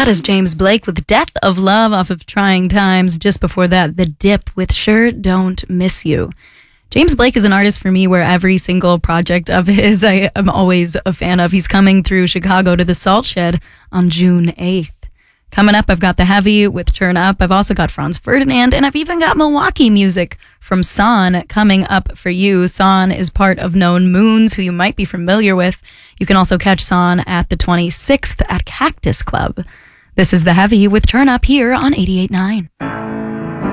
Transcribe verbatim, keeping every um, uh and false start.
That is James Blake with Death of Love off of Trying Times. Just before that, The Dip with Sure Don't Miss You. James Blake is an artist for me where every single project of his I am always a fan of. He's coming through Chicago to the Salt Shed on June eighth. Coming up, I've got The Heavy with Turn Up. I've also got Franz Ferdinand, and I've even got Milwaukee music from Son coming up for you. Son is part of Known Moons, who you might be familiar with. You can also catch Son at the twenty-sixth at Cactus Club. This is The Heavy with Turn Up here on eighty-eight point nine.